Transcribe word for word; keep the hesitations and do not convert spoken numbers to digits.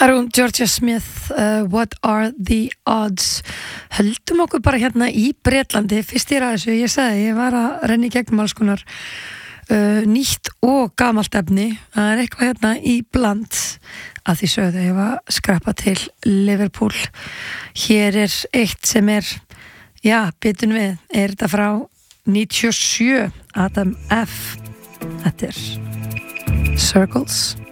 Arun Georgia Smith, uh, What are the odds? Höldum okkur bara hérna í Bretlandi. Fyrst ég er að þessu, ég sagði, ég var að renna í gegnum alls konar uh, nýtt og gamalt efni. Það er eitthvað hérna í bland að því sögðu ég var að skrappa til Liverpool. Hér er eitt sem er, já, bitum við, er þetta frá níutíu og sjö, Adam F. Þetta er Circles.